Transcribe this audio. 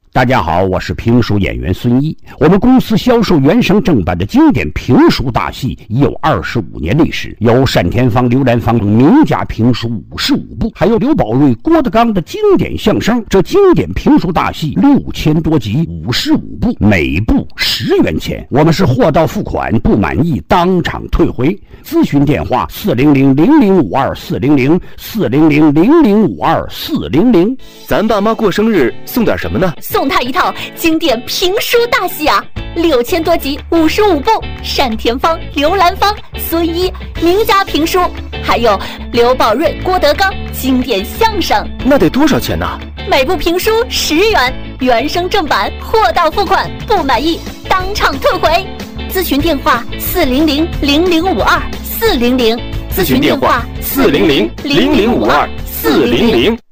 大家好，我是评书演员孙一。我们公司销售原声正版的经典评书大戏已有25年历史，有单田芳、刘兰芳等名家评书55部，还有刘宝瑞、郭德纲的经典相声。这经典评书大戏6000多集，55部，每部10元钱。我们是货到付款，不满意当场退回。咨询电话400-0052-400，400-0052-400。 咱爸妈过生日送点什么呢？ 送他一套经典评书大戏啊，6000多集，55部，单田芳、刘兰芳、孙一名家评书，还有刘宝瑞、郭德纲经典相声。 那得多少钱呢？ 每部评书10元，原声正版，货到付款，不满意当场退回。咨询电话400-0052-400， 咨询电话400-0052-400。